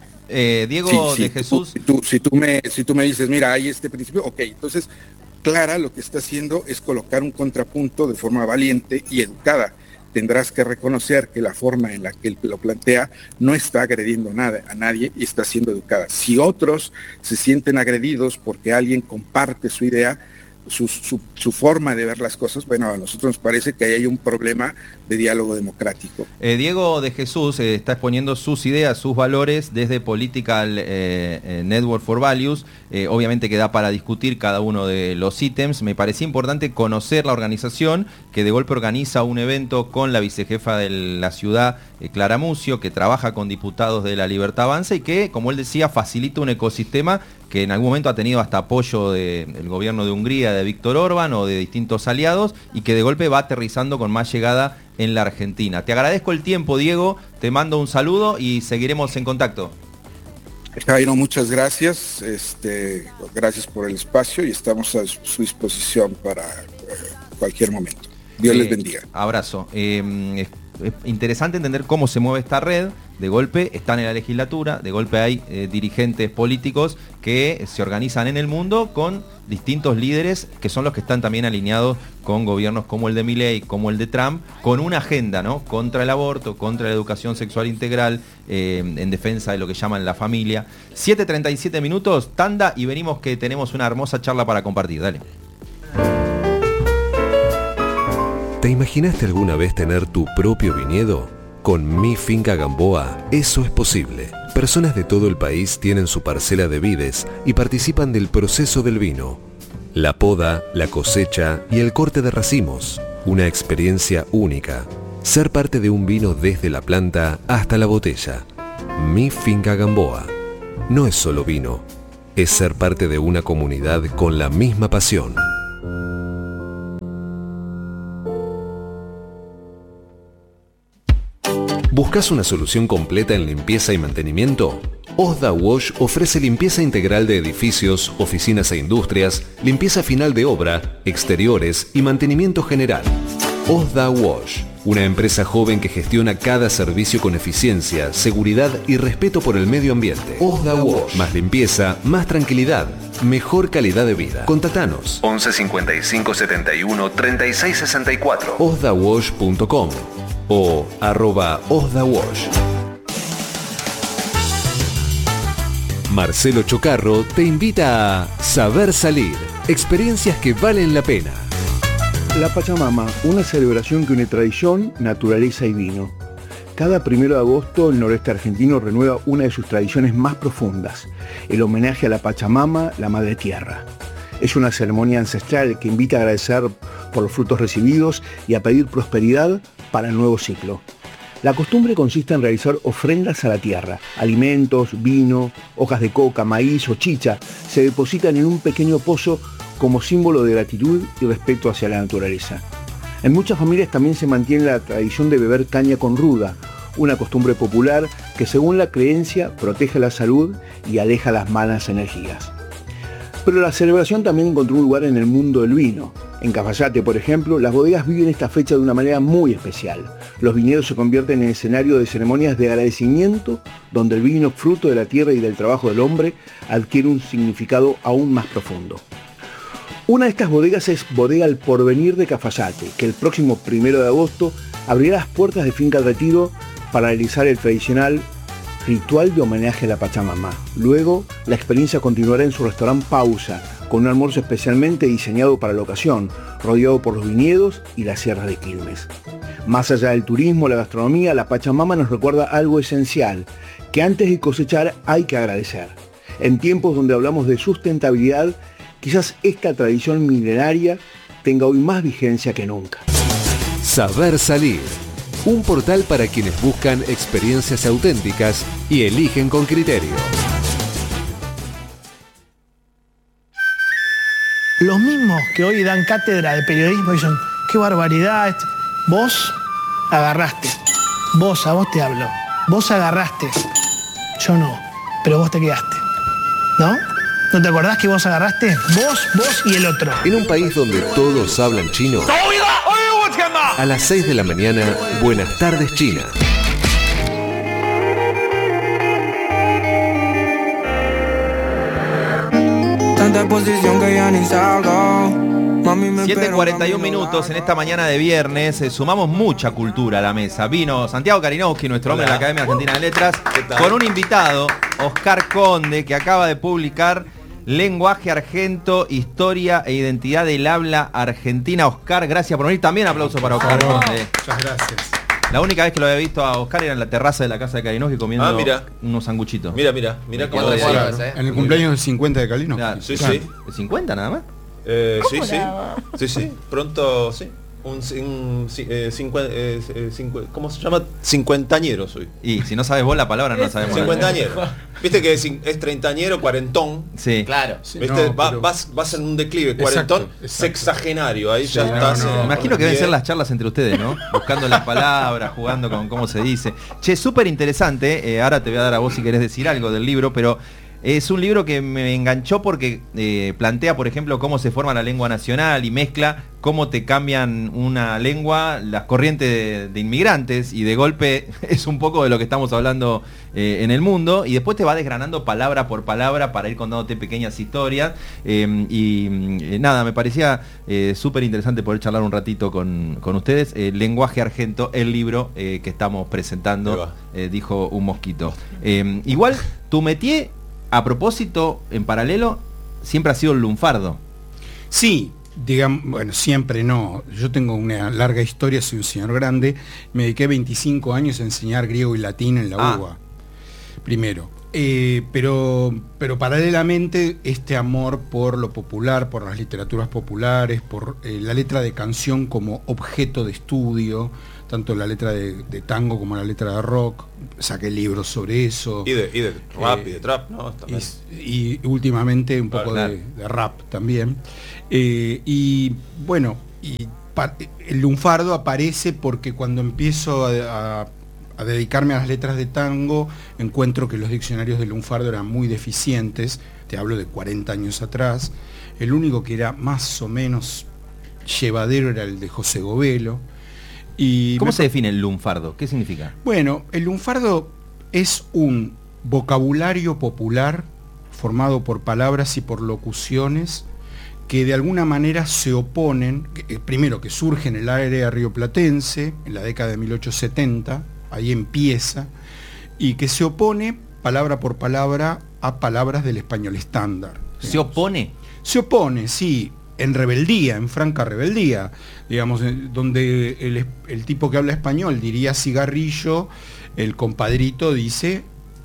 Eh, Diego sí, de sí, Jesús. Tú, si, tú, si, tú me, si tú me dices, mira, hay este principio, ok, entonces Clara lo que está haciendo es colocar un contrapunto de forma valiente y educada. Tendrás que reconocer que la forma en la que él lo plantea no está agrediendo nada, a nadie y está siendo educada. Si otros se sienten agredidos porque alguien comparte su idea, Su, su, su forma de ver las cosas, bueno, a nosotros nos parece que ahí hay un problema de diálogo democrático. Eh, Diego de Jesús eh, está exponiendo sus ideas, sus valores desde Political eh, eh, Network for Values. Eh, obviamente que da para discutir cada uno de los ítems. Me parecía importante conocer la organización, que de golpe organiza un evento con la vicejefa de la ciudad, eh, Clara Mucio, que trabaja con diputados de la Libertad Avanza y que, como él decía, facilita un ecosistema que en algún momento ha tenido hasta apoyo del de gobierno de Hungría, de Víctor Orbán o de distintos aliados, y que de golpe va aterrizando con más llegada en la Argentina. Te agradezco el tiempo, Diego, te mando un saludo y seguiremos en contacto. Jairo, muchas gracias, este, gracias por el espacio y estamos a su disposición para eh, cualquier momento. Dios eh, les bendiga. Abrazo. Eh, es interesante entender cómo se mueve esta red. De golpe están en la legislatura, de golpe hay eh, dirigentes políticos que se organizan en el mundo con distintos líderes que son los que están también alineados con gobiernos como el de Milei, como el de Trump, con una agenda, ¿no?, contra el aborto, contra la educación sexual integral, eh, en defensa de lo que llaman la familia. siete treinta y siete minutos, tanda, y venimos que tenemos una hermosa charla para compartir. Dale. ¿Te imaginaste alguna vez tener tu propio viñedo? Con Mi Finca Gamboa, eso es posible. personas de todo el país tienen su parcela de vides y participan del proceso del vino. La poda, la cosecha y el corte de racimos. Una experiencia única. Ser parte de un vino desde la planta hasta la botella. Mi Finca Gamboa. No es solo vino, es ser parte de una comunidad con la misma pasión. ¿Buscas una solución completa en limpieza y mantenimiento? Osda Wash ofrece limpieza integral de edificios, oficinas e industrias, limpieza final de obra, exteriores y mantenimiento general. Osda Wash, una empresa joven que gestiona cada servicio con eficiencia, seguridad y respeto por el medio ambiente. Osda Wash, más limpieza, más tranquilidad, mejor calidad de vida. Contactanos once cincuenta y cinco setenta y uno treinta y seis sesenta y cuatro osda wash punto com o arroba osdawash. Marcelo Chocarro te invita a Saber Salir, experiencias que valen la pena. La Pachamama, una celebración que une tradición, naturaleza y vino. Cada primero de agosto el noreste argentino renueva una de sus tradiciones más profundas, el homenaje a la Pachamama, la Madre Tierra. Es una ceremonia ancestral que invita a agradecer por los frutos recibidos y a pedir prosperidad para el nuevo ciclo. La costumbre consiste en realizar ofrendas a la tierra. Alimentos, vino, hojas de coca, maíz o chicha se depositan en un pequeño pozo como símbolo de gratitud y respeto hacia la naturaleza. En muchas familias también se mantiene la tradición de beber caña con ruda, una costumbre popular que según la creencia protege la salud y aleja las malas energías. Pero la celebración también encontró un lugar en el mundo del vino. En Cafayate, por ejemplo, las bodegas viven esta fecha de una manera muy especial. Los viñedos se convierten en escenario de ceremonias de agradecimiento, donde el vino, fruto de la tierra y del trabajo del hombre, adquiere un significado aún más profundo. Una de estas bodegas es Bodega El Porvenir de Cafayate, que el próximo primero de agosto abrirá las puertas de Finca Retiro para realizar el tradicional ritual de homenaje a la Pachamama. Luego, la experiencia continuará en su restaurante Pausa, con un almuerzo especialmente diseñado para la ocasión, rodeado por los viñedos y las sierras de Quilmes. Más allá del turismo, la gastronomía, la Pachamama nos recuerda algo esencial, que antes de cosechar hay que agradecer. En tiempos donde hablamos de sustentabilidad, quizás esta tradición milenaria tenga hoy más vigencia que nunca. Saber Salir, un portal para quienes buscan experiencias auténticas y eligen con criterio. Los mismos que hoy dan cátedra de periodismo dicen, qué barbaridad, vos agarraste, vos, a vos te hablo, vos agarraste, yo no, pero vos te quedaste, ¿no? ¿No te acordás que vos agarraste? Vos, vos y el otro. En un país donde todos hablan chino, a las seis de la mañana, Buenas tardes China. siete cuarenta y uno minutos en esta mañana de viernes. eh, Sumamos mucha cultura a la mesa. Vino Santiago Kalinowski, nuestro hombre de la Academia Argentina de Letras, con un invitado, Oscar Conde, que acaba de publicar Lenguaje Argento, Historia e Identidad del Habla Argentina. Oscar, gracias por venir. También aplauso para Oscar oh, Conde. Muchas gracias. La única vez que lo había visto a Oscar era en la terraza de la casa de Kalinowski comiendo ah, mira. unos sanguchitos. Mira, mira, mira cómo decía. claro. En el cumpleaños del cincuenta de Kalinowski. Claro. Sí, claro. sí. ¿El cincuenta nada más? Eh, sí, sí. Sí, sí. Pronto, sí. Un, un eh, cincuenta, eh, eh, cincuenta, ¿cómo se llama? Cincuentañero soy. Y si no sabes vos la palabra, no la sabemos. Cincuentañero. Viste que es, es treintañero, cuarentón. Sí. Claro. Sí, ¿viste? No, Va, pero... vas, vas en un declive, cuarentón, exacto, exacto. Sexagenario. Ahí sí, ya no, estás. No, no. Me imagino que deben ser las charlas entre ustedes, ¿no? Buscando las palabras, jugando con cómo se dice. Che, súper interesante. Eh, ahora te voy a dar a vos si querés decir algo del libro, pero es un libro que me enganchó porque eh, plantea, por ejemplo, cómo se forma la lengua nacional y mezcla cómo te cambian una lengua las corrientes de, de inmigrantes, y de golpe es un poco de lo que estamos hablando eh, en el mundo, y después te va desgranando palabra por palabra para ir contándote pequeñas historias. Eh, y eh, nada, me parecía eh, súper interesante poder charlar un ratito con, con ustedes. Eh, Lenguaje Argento, el libro eh, que estamos presentando, eh, dijo un mosquito. Eh, igual, tu métier, a propósito, en paralelo, siempre ha sido el lunfardo. Sí, digamos, bueno, siempre no. Yo tengo una larga historia, soy un señor grande. Me dediqué veinticinco años a enseñar griego y latín en la ah. U B A. primero. Eh, pero, pero paralelamente este amor por lo popular, por las literaturas populares, por eh, la letra de canción como objeto de estudio, tanto la letra de, de tango como la letra de rock, saqué libros sobre eso. Y de, y de rap eh, y de trap, ¿no? También. Y, y últimamente un poco claro. de, de rap también. Eh, y bueno, y pa, el lunfardo aparece porque cuando empiezo a, a a dedicarme a las letras de tango, encuentro que los diccionarios de lunfardo eran muy deficientes, te hablo de cuarenta años atrás, el único que era más o menos llevadero era el de José Govelo. Y ¿Cómo me... se define el lunfardo? ¿Qué significa? Bueno, el lunfardo es un vocabulario popular formado por palabras y por locuciones que de alguna manera se oponen, que, primero que surge en el área rioplatense, en la década de mil ochocientos setenta, ahí empieza, y que se opone palabra por palabra a palabras del español estándar. ¿Se opone? Se opone, sí, en rebeldía, en franca rebeldía, digamos, donde el, el tipo que habla español diría cigarrillo, el compadrito dice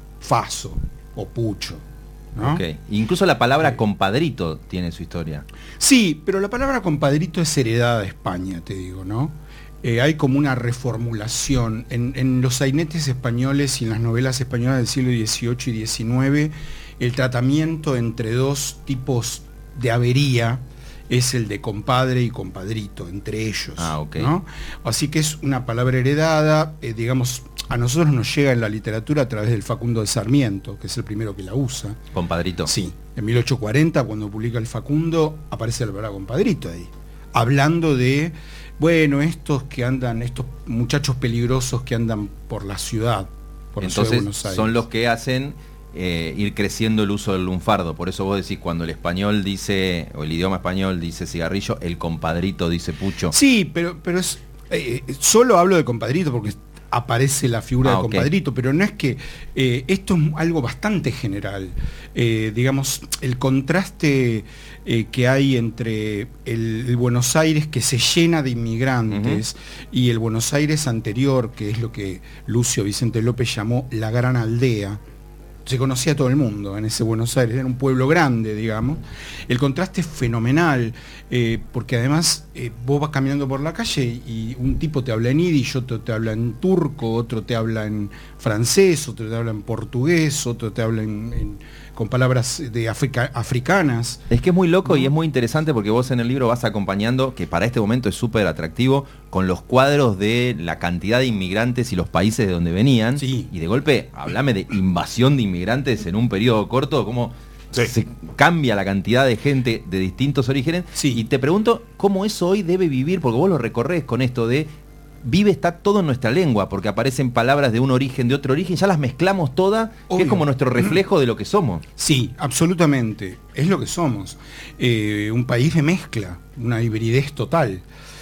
faso o pucho, ¿no? Okay. Incluso la palabra compadrito tiene su historia. Sí, pero la palabra compadrito es heredada de España, te digo, ¿no? Eh, hay como una reformulación. En, en los sainetes españoles y en las novelas españolas del siglo dieciocho y diecinueve, el tratamiento entre dos tipos de avería es el de compadre y compadrito, entre ellos. Ah, ok. ¿no? Así que es una palabra heredada, eh, digamos, a nosotros nos llega en la literatura a través del Facundo de Sarmiento, que es el primero que la usa. Compadrito. Sí, en mil ochocientos cuarenta, cuando publica el Facundo, aparece la palabra compadrito ahí, hablando de... Bueno, estos que andan, estos muchachos peligrosos que andan por la ciudad, por la ciudad de Buenos Entonces Aires. son los que hacen eh, ir creciendo el uso del lunfardo. Por eso vos decís, cuando el español dice, o el idioma español dice cigarrillo, el compadrito dice pucho. Sí, pero, pero es, eh, solo hablo de compadrito porque aparece la figura ah, de compadrito, okay. Pero no es que eh, esto es algo bastante general. Eh, digamos, el contraste eh, que hay entre el, el Buenos Aires que se llena de inmigrantes uh-huh. y el Buenos Aires anterior, que es lo que Lucio Vicente López llamó la gran aldea. Se conocía a todo el mundo en ese Buenos Aires, era un pueblo grande, digamos. El contraste es fenomenal, eh, porque además eh, vos vas caminando por la calle y un tipo te habla en yiddish, otro te habla en turco, otro te habla en francés, otro te habla en portugués, otro te habla en, en, con palabras de Africa, africanas. Es que es muy loco, ¿no? Y es muy interesante porque vos en el libro vas acompañando, que para este momento es súper atractivo, con los cuadros de la cantidad de inmigrantes y los países de donde venían. Sí. Y de golpe, hablame de invasión de inmigrantes en un periodo corto, cómo sí. se cambia la cantidad de gente de distintos orígenes. Sí. Y te pregunto cómo eso hoy debe vivir, porque vos lo recorres con esto de vive, está todo en nuestra lengua, porque aparecen palabras de un origen, de otro origen, ya las mezclamos todas, Obvio. Que es como nuestro reflejo de lo que somos. Sí, absolutamente, es lo que somos. Eh, un país de mezcla, una hibridez total.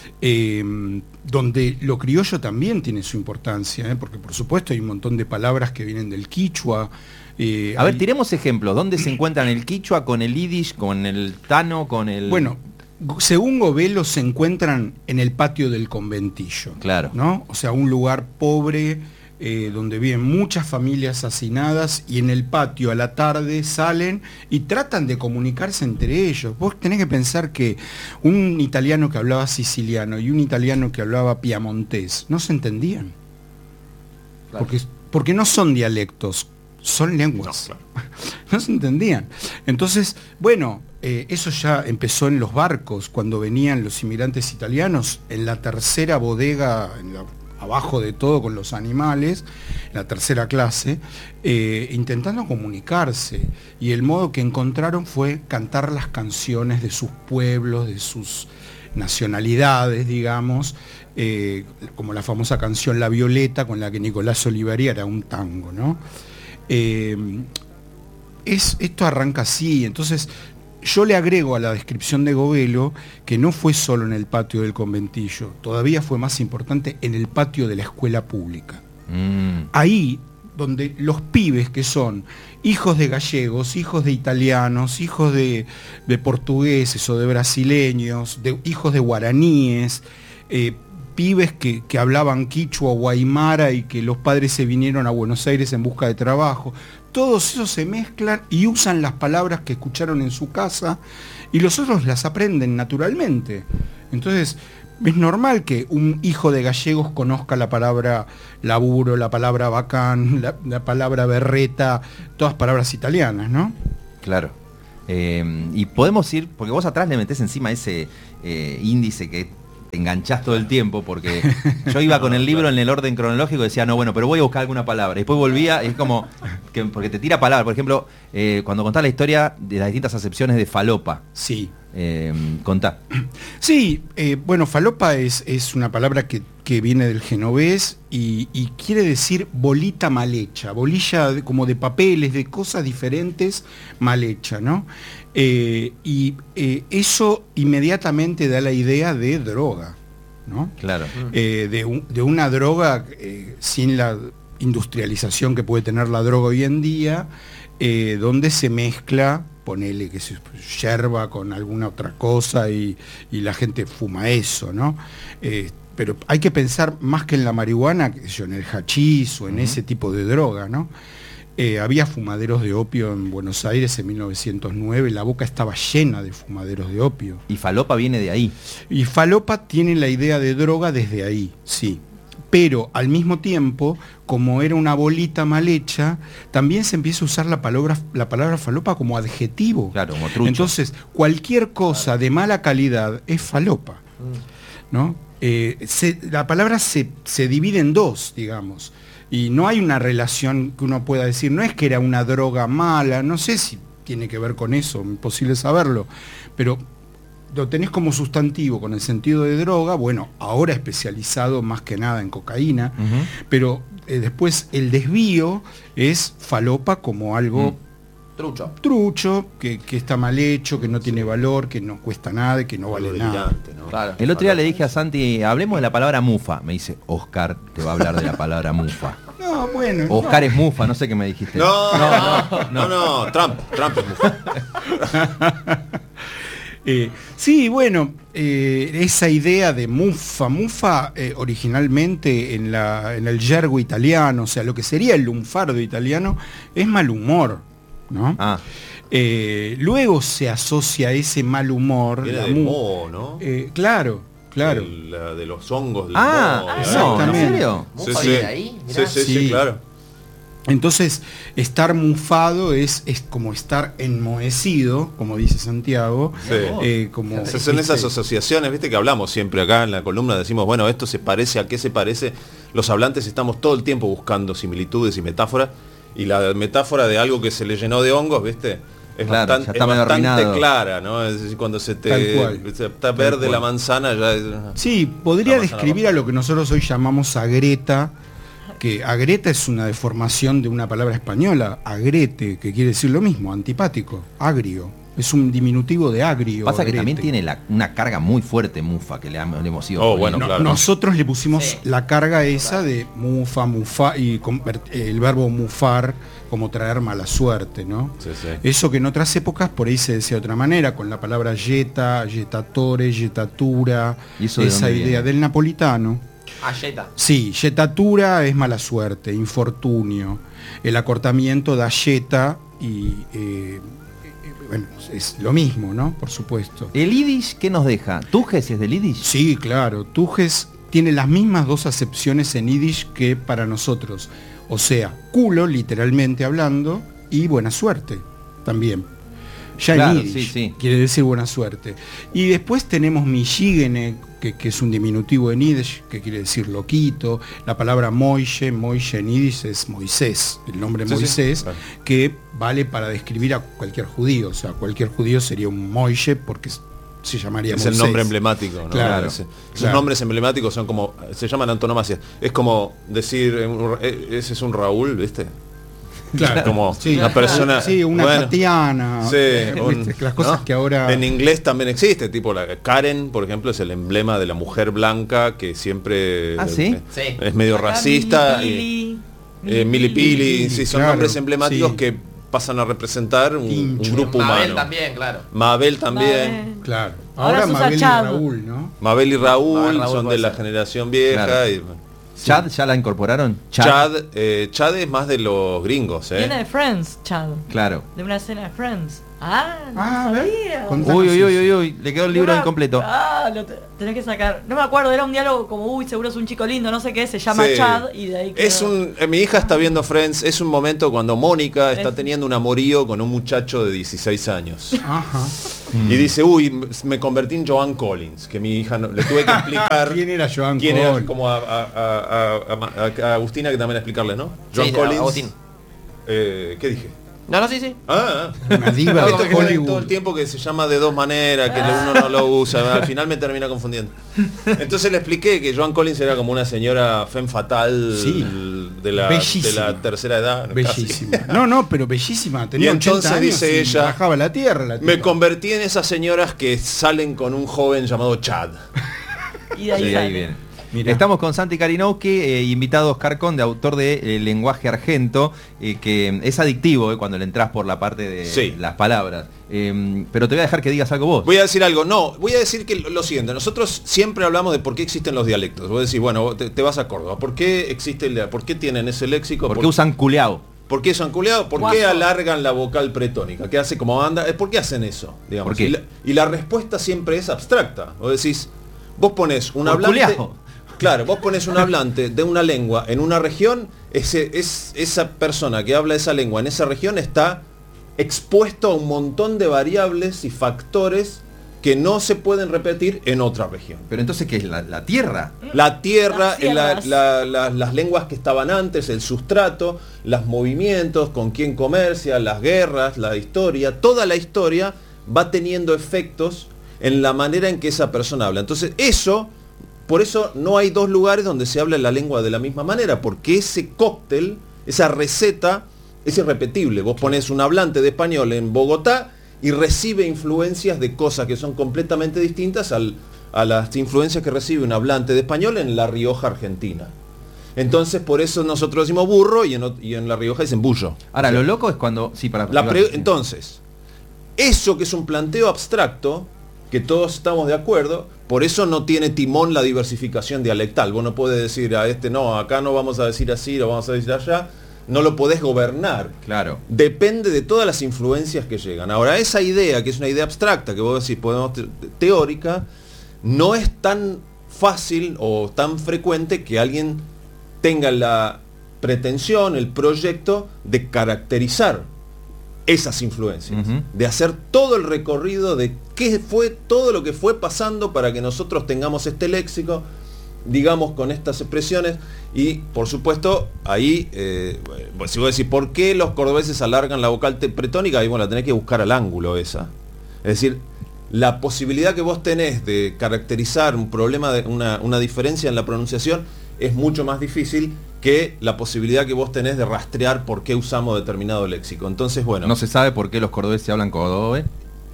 Eh, donde lo criollo también tiene su importancia, ¿eh? Porque por supuesto hay un montón de palabras que vienen del quichua. Eh, A hay... ver, tiremos ejemplos. ¿Dónde se encuentran el quichua con el yiddish, con el tano, con el...? Bueno, según Govelo se encuentran en el patio del conventillo. Claro. ¿No? O sea, un lugar pobre, eh, donde viven muchas familias hacinadas y en el patio a la tarde salen y tratan de comunicarse entre ellos. Vos tenés que pensar que un italiano que hablaba siciliano y un italiano que hablaba piamontés no se entendían. Claro. Porque, porque no son dialectos, son lenguas. No, claro. No se entendían. Entonces, bueno, eh, eso ya empezó en los barcos, cuando venían los inmigrantes italianos, en la tercera bodega, en la, abajo de todo con los animales, en la tercera clase, eh, intentando comunicarse. Y el modo que encontraron fue cantar las canciones de sus pueblos, de sus nacionalidades, digamos, eh, como la famosa canción La Violeta, con la que Nicolás Olivari era un tango, ¿no? Eh, es, esto arranca así, entonces yo le agrego a la descripción de Govelo que no fue solo en el patio del conventillo, todavía fue más importante en el patio de la escuela pública. Mm. Ahí donde los pibes que son hijos de gallegos, hijos de italianos, hijos de, de portugueses o de brasileños, de, hijos de guaraníes, eh, pibes que, que hablaban quichua o aymara y que los padres se vinieron a Buenos Aires en busca de trabajo. Todos esos se mezclan y usan las palabras que escucharon en su casa y los otros las aprenden naturalmente. Entonces, es normal que un hijo de gallegos conozca la palabra laburo, la palabra bacán, la, la palabra berreta, todas palabras italianas, ¿no? Claro. Eh, y podemos ir, porque vos atrás le metés encima ese eh, índice que te enganchás todo el tiempo, porque yo iba con el libro en el orden cronológico y decía, no, bueno, pero voy a buscar alguna palabra. Después volvía, es como, que, porque te tira palabras. Por ejemplo, eh, cuando contás la historia de las distintas acepciones de falopa. Sí. Eh, contá. Sí, eh, bueno, falopa es, es una palabra que, que viene del genovés y, y quiere decir bolita mal hecha, bolilla de, como de papeles, de cosas diferentes mal hecha, ¿no? Eh, y eh, eso inmediatamente da la idea de droga, ¿no? Claro. Eh, de, un, de una droga eh, sin la industrialización que puede tener la droga hoy en día, eh, donde se mezcla, ponele que se yerba con alguna otra cosa y, y la gente fuma eso, ¿no? Eh, pero hay que pensar más que en la marihuana, que yo, en el hachís o en uh-huh. ese tipo de droga, ¿no? Eh, había fumaderos de opio en Buenos Aires en mil novecientos nueve, la Boca estaba llena de fumaderos de opio. Y falopa viene de ahí. Y falopa tiene la idea de droga desde ahí, sí. Pero al mismo tiempo, como era una bolita mal hecha, también se empieza a usar la palabra, la palabra falopa como adjetivo. Claro, como trucho. Entonces, cualquier cosa de mala calidad es falopa, ¿no? Eh, se, la palabra se, se divide en dos, digamos, y no hay una relación que uno pueda decir, no es que era una droga mala, no sé si tiene que ver con eso, imposible saberlo, pero lo tenés como sustantivo con el sentido de droga, bueno, ahora especializado más que nada en cocaína, uh-huh. pero eh, después el desvío es falopa como algo... Mm. Trucho. Trucho, que, que está mal hecho, que no tiene valor, que no cuesta nada, que no vale nada. ¿No? Claro. El otro día le dije a Santi, hablemos de la palabra mufa. Me dice, Oscar te va a hablar de la palabra mufa. No, bueno. Oscar no. es mufa, no sé qué me dijiste. No, no, no, no, no, Trump, Trump es mufa. Eh, sí, bueno, eh, esa idea de mufa, mufa eh, originalmente en, la, en el yergo italiano, o sea, lo que sería el lunfardo italiano, es mal humor, ¿no? Ah. Eh, luego se asocia ese mal humor. Viene la de mu- moho, ¿no? Eh, claro, claro. El, la de los hongos del Ah, moho. exactamente. ¿En serio? Sí, ¿Mufa sí. viene de ahí? Sí, Mirá. sí, sí, Sí. claro. Entonces, estar mufado es, es como estar enmohecido, como dice Santiago. Sí. eh, como, Esas son ¿viste? esas asociaciones, viste, que hablamos siempre acá en la columna, decimos, bueno, esto se parece, ¿a qué se parece? Los hablantes estamos todo el tiempo buscando similitudes y metáforas, y la metáfora de algo que se le llenó de hongos, viste, es Claro, bastante, ya está es medio bastante arruinado. clara, ¿no? Es decir, cuando se te Tal cual. se- está Tal verde cual. la manzana, ya es... Sí, podría La manzana describir roja. a lo que nosotros hoy llamamos agreta, que agreta es una deformación de una palabra española, agrete, que quiere decir lo mismo, antipático, agrio. Es un diminutivo de agrio. Pasa que agrete. también tiene la- una carga muy fuerte mufa que le, ham- le hemos ido Oh, poniendo. bueno, No- claro. Nosotros le pusimos Sí. la carga esa de mufa, mufa y convert- el verbo mufar como traer mala suerte, ¿no? Sí, sí. Eso que en otras épocas por ahí se decía de otra manera, con la palabra yeta, yetatore, yetatura, ¿Y eso de esa dónde idea viene? del napolitano. Ayeta. Sí, yetatura es mala suerte, infortunio. El acortamiento da yeta y eh, eh, bueno, es lo mismo, ¿no? Por supuesto. ¿El Yiddish qué nos deja? ¿Tujes es del Yiddish? Sí, claro. Tujes tiene las mismas dos acepciones en Yiddish que para nosotros. O sea, culo, literalmente hablando, y buena suerte también. Ya Claro, en Yiddish sí, sí. quiere decir buena suerte. Y después tenemos Michigene, que, que es un diminutivo en Yiddish, que quiere decir loquito. La palabra Moishe, Moishe en Yiddish es Moisés, el nombre Sí, sí, Moisés, claro. que vale para describir a cualquier judío. O sea, cualquier judío sería un Moishe porque se llamaría Es Moisés. el nombre emblemático, ¿no? Claro, Ese- Esos claro. nombres emblemáticos son como, se llaman antonomasias. Es como decir, eh, un- eh, ese es un Raúl, ¿viste? Claro, Como sí, una persona... sí, una bueno, Tatiana, sí, eh, un- viste, las cosas ¿no? que ahora... En inglés también existe, tipo la Karen, por ejemplo, es el emblema de la mujer blanca que siempre Ah, ¿sí? eh, Sí. es medio Acá racista. Mili y- Pili. eh, Mili Pili, sí, son Claro, nombres emblemáticos sí. que pasan a representar un, un grupo Mabel humano. también, claro. Mabel también. Mabel. Claro. Ahora Ahora, se usa Mabel y Chad. Raúl, ¿no? Mabel y Raúl, Ah, Raúl son puede de la ser. generación vieja. Claro. Y, Chad, ¿ya la incorporaron? Chad, eh, Chad es más de los gringos, ¿eh? Viene de Friends, Chad. Claro. De una escena de Friends. Ah, no Ah, a ver, sabía. contanos Uy, uy, eso. uy, uy, uy, le quedó el libro No me- incompleto. Ah, lo te- tenés que sacar. No me acuerdo, era un diálogo como, uy, seguro es un chico lindo, no sé qué, se llama Sí. Chad y de ahí quedó. Es un, eh, mi hija está viendo Friends, es un momento cuando Mónica está Es- teniendo un amorío con un muchacho de dieciséis años. Ajá. Y dice, uy, me convertí en Joan Collins, que mi hija no, le tuve que explicar ¿Quién era Joan quién era, Collins? como a, a- a- a- a- a Agustina que también explicarle, ¿no? Joan Sí, Collins. Agustín. Eh, ¿Qué dije? No, no, sí, sí. Ah, Una diva no, de esto que Hollywood. todo el tiempo que se llama de dos maneras, que uno no lo usa, al final me termina confundiendo. Entonces le expliqué que Joan Collins era como una señora femme fatal Sí. de, la, de Bellísima. la tercera edad. ¿no? Bellísima. Casi. No, no, pero bellísima. Tenía Y entonces ochenta años dice y ella, bajaba la tierra. La Me tipa. convertí en esas señoras que salen con un joven llamado Chad. Y de ahí Sí, sale. ahí viene. Mirá. Estamos con Santi Kalinowski, eh, invitado Oscar Conde, autor de eh, Lenguaje Argento, eh, que es adictivo eh, cuando le entras por la parte de Sí. las palabras. Eh, pero te voy a dejar que digas algo vos. Voy a decir algo, no, voy a decir que lo, lo siguiente, nosotros siempre hablamos de por qué existen los dialectos. Vos decís, bueno, vos te, te vas a Córdoba, ¿por qué existe el, por qué tienen ese léxico? ¿Por qué usan culeado? ¿Por qué usan culeado? ¿Por qué Guaso. alargan la vocal pretónica? ¿Qué hace como banda? ¿Por qué hacen eso? Digamos? ¿Por qué? Y, la, y la respuesta siempre es abstracta. Vos decís, vos pones un Por hablante. culeado. Claro, vos pones un hablante de una lengua en una región, ese, es, esa persona que habla esa lengua en esa región está expuesto a un montón de variables y factores que no se pueden repetir en otra región. Pero entonces, ¿qué es la, la tierra? La tierra, Las eh, la- sierras. la- la- las lenguas que estaban antes, el sustrato, los movimientos, con quién comercia, las guerras, la historia, toda la historia va teniendo efectos en la manera en que esa persona habla. Entonces eso, por eso no hay dos lugares donde se habla la lengua de la misma manera, porque ese cóctel, esa receta es irrepetible. Vos pones un hablante de español en Bogotá y recibe influencias de cosas que son completamente distintas al- a las influencias que recibe un hablante de español en La Rioja, Argentina. Entonces por eso nosotros decimos burro y en, ot- y en La Rioja dicen bullo. Ahora, O sea, lo loco es cuando... Sí, para... la pre- entonces, eso que es un planteo abstracto, que todos estamos de acuerdo, por eso no tiene timón la diversificación dialectal. Vos no podés decir a este, no, acá no vamos a decir así, lo vamos a decir allá. No lo podés gobernar. Claro. Depende de todas las influencias que llegan. Ahora, esa idea, que es una idea abstracta, que vos decís, podemos te- teórica, no es tan fácil o tan frecuente que alguien tenga la pretensión, el proyecto de caracterizar esas influencias, Ujú. de hacer todo el recorrido de qué fue todo lo que fue pasando para que nosotros tengamos este léxico, digamos, con estas expresiones. Y por supuesto ahí eh, pues, si vos decís por qué los cordobeses alargan la vocal te- pretónica, ahí bueno, la tenés que buscar al ángulo esa. Es decir, la posibilidad que vos tenés de caracterizar un problema, de una, una diferencia en la pronunciación es mucho más difícil que la posibilidad que vos tenés de rastrear por qué usamos determinado léxico. Entonces, bueno, No se sabe por qué los cordobeses hablan cordobés.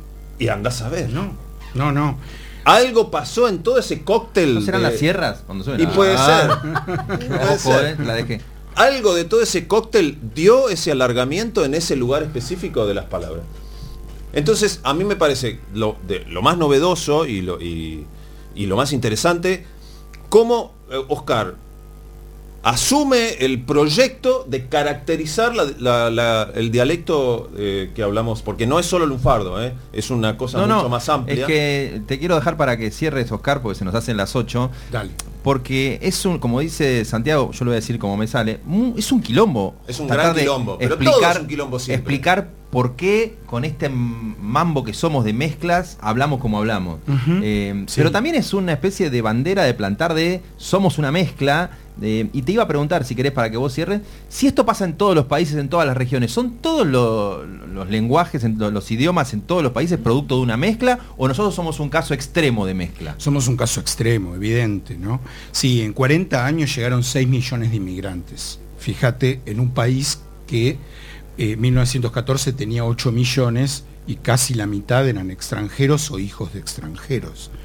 y andás a ver, No, no, no. algo pasó en todo ese cóctel. ¿No serán de- las sierras? Cuando suena? Y puede Ah. ser. Puede Ojo, ser. eh, la dejé. Algo de todo ese cóctel dio ese alargamiento en ese lugar específico de las palabras. Entonces, a mí me parece lo, de, lo más novedoso y lo, y, y lo más interesante, cómo eh, Oscar asume el proyecto de caracterizar la- la- la- el dialecto eh, que hablamos, porque no es solo lunfardo, eh, es una cosa No, mucho no, más amplia. es que te quiero dejar para que cierres, Oscar, porque se nos hacen las ocho. Dale. Porque es un, como dice Santiago, yo lo voy a decir como me sale, mu- es un quilombo. Es un Tratar gran de quilombo, pero todo explicar, es un quilombo siempre. explicar por qué con este mambo que somos de mezclas hablamos como hablamos. Ujú. Eh, Sí. Pero también es una especie de bandera de plantar de somos una mezcla. eh, y te iba a preguntar, si querés, para que vos cierres, si esto pasa en todos los países, en todas las regiones, ¿son todos lo- los lenguajes, en lo- los idiomas en todos los países producto de una mezcla o nosotros somos un caso extremo de mezcla? Somos un caso extremo, evidente, ¿no? Sí, en cuarenta años llegaron seis millones de inmigrantes. Fíjate, en un país que en eh, mil novecientos catorce tenía ocho millones y casi la mitad eran extranjeros o hijos de extranjeros.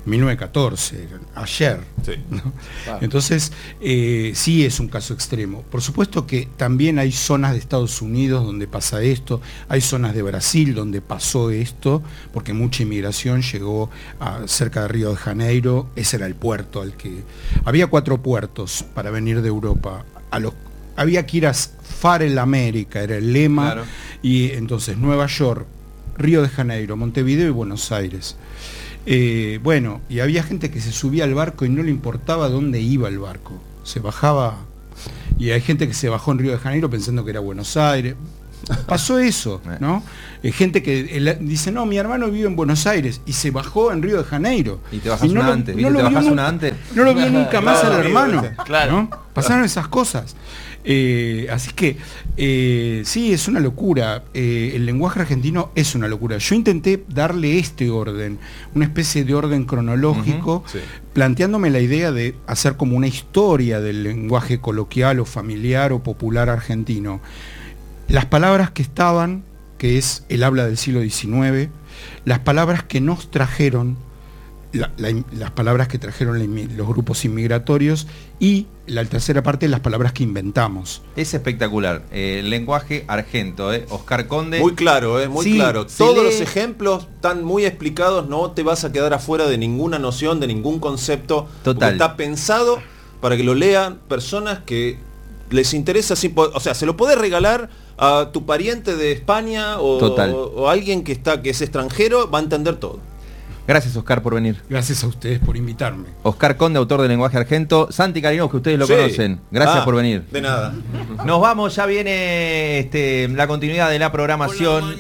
mil novecientos catorce, ayer. Sí. ¿no? Claro. Entonces, eh, sí es un caso extremo. Por supuesto que también hay zonas de Estados Unidos donde pasa esto, hay zonas de Brasil donde pasó esto, porque mucha inmigración llegó a, cerca de Río de Janeiro, ese era el puerto al que... Había cuatro puertos para venir de Europa, a los, había que ir a Far el América, era el lema, claro. Y entonces Nueva York, Río de Janeiro, Montevideo y Buenos Aires. Eh, bueno, y había gente que se subía al barco y no le importaba dónde iba el barco. Se bajaba, y hay gente que se bajó en Río de Janeiro pensando que era Buenos Aires. Pasó eso, ¿no? Hay gente que el, dice, no, mi hermano vive en Buenos Aires y se bajó en Río de Janeiro. Y te bajas y no una lo, antes, no ¿y lo te bajas nunca, una antes? No lo vio nunca más Claro, al hermano. claro. ¿no? Pasaron esas cosas. Eh, así que eh, sí, es una locura. Eh, el lenguaje argentino es una locura. Yo intenté darle este orden, una especie de orden cronológico, uh-huh, sí. planteándome la idea de hacer como una historia del lenguaje coloquial o familiar o popular argentino. Las palabras que estaban, que es el habla del siglo diecinueve, las palabras que nos trajeron, La, la, las palabras que trajeron la, los grupos inmigratorios y la tercera parte, las palabras que inventamos. Es espectacular. Eh, el lenguaje argento, ¿eh? Oscar Conde. Muy claro, ¿eh? Muy sí, claro. Todos lee... los ejemplos están muy explicados, no te vas a quedar afuera de ninguna noción, de ningún concepto. Total. Está pensado para que lo lean personas que les interesa, o sea, se lo podés regalar a tu pariente de España o, o, o alguien que está que es extranjero, va a entender todo. Gracias, Oscar, por venir. Gracias a ustedes por invitarme. Oscar Conde, autor de Lenguaje Argento. Santi Carinós, que ustedes lo sí. conocen. Gracias ah, por venir. De nada. Nos vamos, ya viene este, la continuidad de la programación.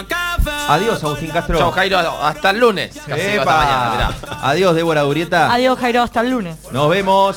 Adiós, Agustín Castro. Chao, Jairo, hasta el lunes. Casi hasta mañana, Adiós, Débora Durieta. Adiós, Jairo, hasta el lunes. Nos vemos.